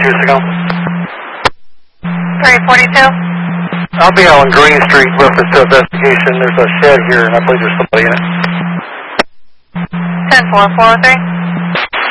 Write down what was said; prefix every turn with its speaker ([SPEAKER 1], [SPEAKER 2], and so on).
[SPEAKER 1] 2 signal.
[SPEAKER 2] 342.
[SPEAKER 1] I'll be on Green Street, reference to investigation. There's a shed here, and I believe there's somebody in it.
[SPEAKER 2] 10-4, 403.